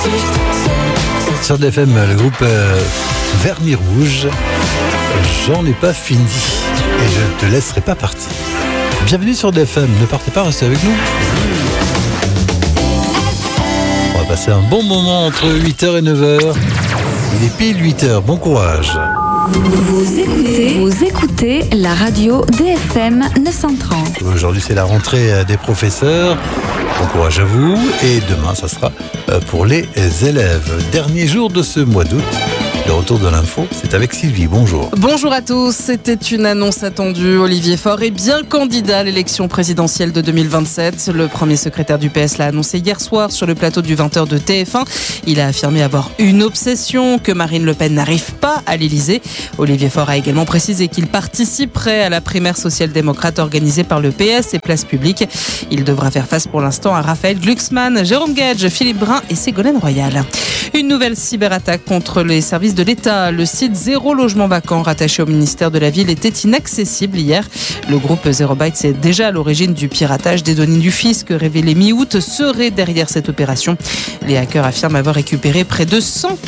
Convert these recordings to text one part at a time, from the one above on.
Sur DFM, le groupe Vernis Rouge, j'en ai pas fini et je ne te laisserai pas partir. Bienvenue sur DFM, ne partez pas, restez avec nous. On va passer un bon moment entre 8h et 9h. Il est pile 8h, bon courage. Vous écoutez la radio DFM 930. Aujourd'hui, c'est la rentrée des professeurs. Bon courage à vous. Et demain, ça sera pour les élèves. Dernier jour de ce mois d'août. Le retour de l'info, c'est avec Sylvie. Bonjour. Bonjour à tous. C'était une annonce attendue. Olivier Faure est bien candidat à l'élection présidentielle de 2027. Le premier secrétaire du PS l'a annoncé hier soir sur le plateau du 20h de TF1. Il a affirmé avoir une obsession, que Marine Le Pen n'arrive pas à l'Élysée. Olivier Faure a également précisé qu'il participerait à la primaire social-démocrate organisée par le PS et Place Publique. Il devra faire face pour l'instant à Raphaël Glucksmann, Jérôme Gage, Philippe Brun et Ségolène Royal. Une nouvelle cyberattaque contre les services de l'État. Le site Zéro Logement Vacant, rattaché au ministère de la Ville, était inaccessible hier. Le groupe Zero Bytes est déjà à l'origine du piratage des données du fisc révélé mi-août, serait derrière cette opération. Les hackers affirment avoir récupéré près de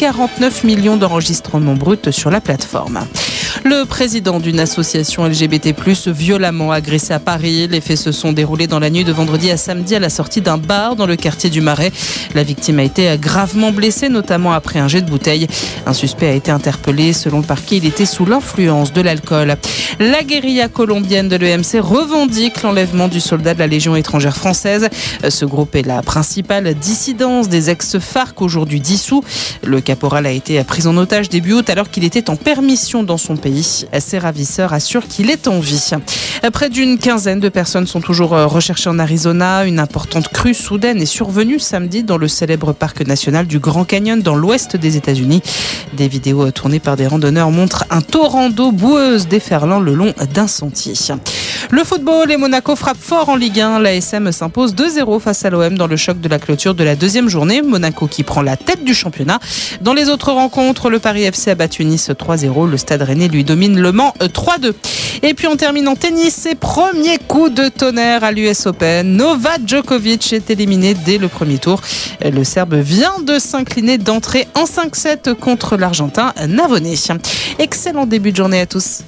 149 millions d'enregistrements bruts sur la plateforme. Le président d'une association LGBT+, violemment agressé à Paris. Les faits se sont déroulés dans la nuit de vendredi à samedi à la sortie d'un bar dans le quartier du Marais. La victime a été gravement blessée, notamment après un jet de bouteille. Un suspect a été interpellé. Selon le parquet, il était sous l'influence de l'alcool. La guérilla colombienne de l'EMC revendique l'enlèvement du soldat de la Légion étrangère française. Ce groupe est la principale dissidence des ex-FARC, aujourd'hui dissous. Le caporal a été pris en otage début août alors qu'il était en permission dans son pays. Ses ravisseurs assurent qu'il est en vie. Près d'une quinzaine de personnes sont toujours recherchées en Arizona. Une importante crue soudaine est survenue samedi dans le célèbre parc national du Grand Canyon dans l'ouest des États-Unis. Des vidéos tournées par des randonneurs montrent un torrent d'eau boueuse déferlant le long d'un sentier. Le football et Monaco frappe fort en Ligue 1. L'ASM s'impose 2-0 face à l'OM dans le choc de la clôture de la deuxième journée. Monaco qui prend la tête du championnat. Dans les autres rencontres, le Paris FC a battu Nice 3-0. Le Stade Rennais lui domine Le Mans 3-2. Et puis on termine en tennis. Ses premiers coups de tonnerre à l'US Open. Novak Djokovic est éliminé dès le premier tour. Le Serbe vient de s'incliner d'entrée en 5-7 contre l'Argentin Navone. Excellent début de journée à tous.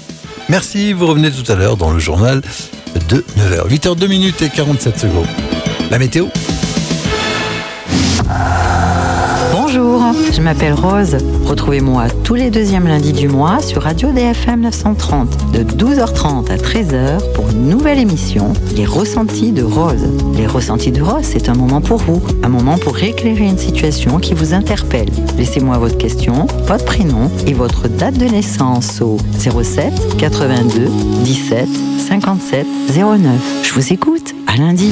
Merci, vous revenez tout à l'heure dans le journal de 9h. 8h02 et 47 secondes. La météo. Bonjour, je m'appelle Rose. Retrouvez-moi tous les deuxièmes lundis du mois sur Radio DFM 930 de 12h30 à 13h pour une nouvelle émission, Les Ressentis de Rose. Les Ressentis de Rose, c'est un moment pour vous, un moment pour éclairer une situation qui vous interpelle. Laissez-moi votre question, votre prénom et votre date de naissance au 07 82 17 57 09. Je vous écoute, à lundi.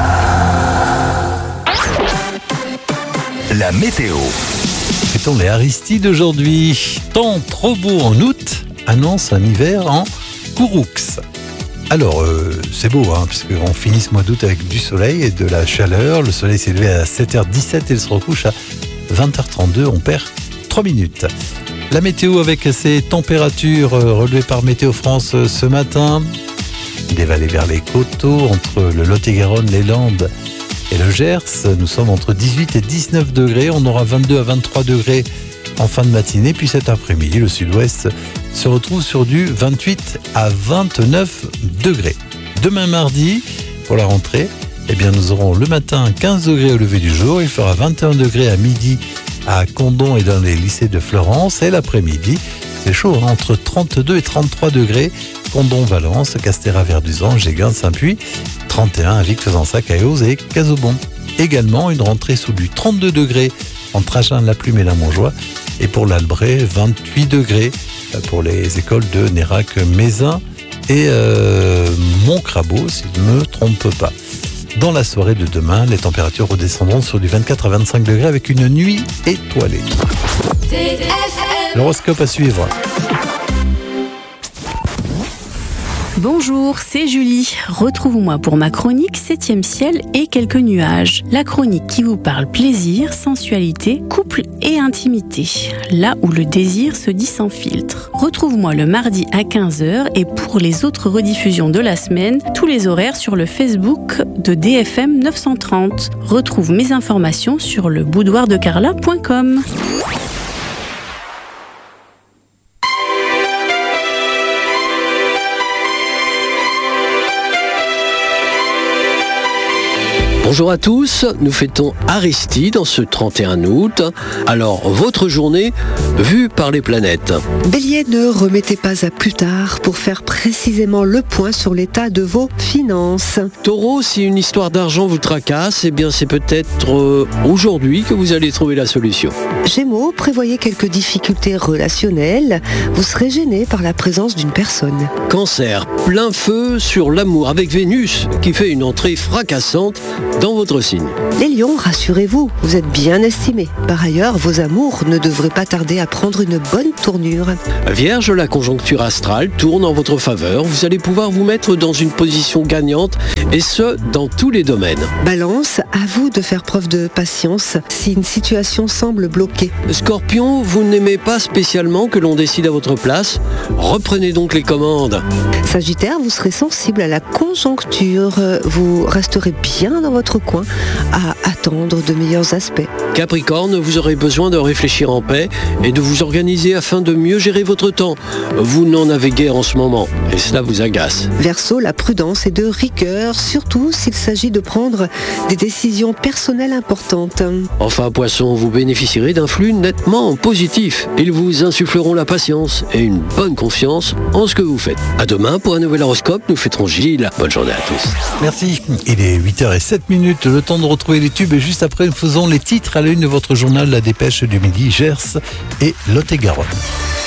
La météo. Fêtons les Aristides aujourd'hui. Temps trop beau en août annonce un hiver en Couroux. Alors, c'est beau, puisqu'on finit ce mois d'août avec du soleil et de la chaleur. Le soleil s'est levé à 7h17 et il se recouche à 20h32. On perd 3 minutes. La météo avec ces températures relevées par Météo France ce matin. Des vallées vers les coteaux, entre le Lot-et-Garonne, les Landes et le Gers, nous sommes entre 18 et 19 degrés. On aura 22 à 23 degrés en fin de matinée. Puis cet après-midi, le sud-ouest se retrouve sur du 28 à 29 degrés. Demain mardi, pour la rentrée, nous aurons le matin 15 degrés au lever du jour. Il fera 21 degrés à midi à Condom et dans les lycées de Florence. Et l'après-midi, c'est chaud, entre 32 et 33 degrés. Condom, Valence, Castéra-Verduzan, Géguin, Saint-Puy. 31 à Vic-Fezensac, Cayoz et Casaubon. Également une rentrée sous du 32 degrés entre Agen, La Plume et la Montjoie. Et pour l'Albret, 28 degrés pour les écoles de Nérac, Mézin et Montcrabeau, si je ne me trompe pas. Dans la soirée de demain, les températures redescendront sur du 24 à 25 degrés avec une nuit étoilée. L'horoscope à suivre. Bonjour, c'est Julie. Retrouvez-moi pour ma chronique 7e ciel et quelques nuages. La chronique qui vous parle plaisir, sensualité, couple et intimité. Là où le désir se dit sans filtre. Retrouve-moi le mardi à 15h et pour les autres rediffusions de la semaine, tous les horaires sur le Facebook de DFM 930. Retrouve mes informations sur leboudoirdecarla.com. Bonjour à tous, nous fêtons Aristide en ce 31 août. Alors, votre journée vue par les planètes. Bélier, ne remettez pas à plus tard pour faire précisément le point sur l'état de vos finances. Taureau, si une histoire d'argent vous tracasse, eh bien c'est peut-être aujourd'hui que vous allez trouver la solution. Gémeaux, prévoyez quelques difficultés relationnelles. Vous serez gêné par la présence d'une personne. Cancer, plein feu sur l'amour avec Vénus qui fait une entrée fracassante dans votre signe. Les lions, rassurez-vous, vous êtes bien estimés. Par ailleurs, vos amours ne devraient pas tarder à prendre une bonne tournure. Vierge, la conjoncture astrale tourne en votre faveur. Vous allez pouvoir vous mettre dans une position gagnante et ce, dans tous les domaines. Balance, à vous de faire preuve de patience si une situation semble bloquée. Scorpion, vous n'aimez pas spécialement que l'on décide à votre place. Reprenez donc les commandes. Sagittaire, vous serez sensible à la conjoncture. Vous resterez bien dans votre coin à attendre de meilleurs aspects. Capricorne, vous aurez besoin de réfléchir en paix et de vous organiser afin de mieux gérer votre temps. Vous n'en avez guère en ce moment et cela vous agace. Verseau, la prudence est de rigueur, surtout s'il s'agit de prendre des décisions personnelles importantes. Enfin, Poisson, vous bénéficierez d'un flux nettement positif. Ils vous insuffleront la patience et une bonne confiance en ce que vous faites. À demain pour un nouvel horoscope, nous fêterons Gilles. Bonne journée à tous. Merci. Il est 8h07, le temps de retrouver les tubes et juste après nous faisons les titres à la une de votre journal La Dépêche du Midi, Gers et Lot-et-Garonne.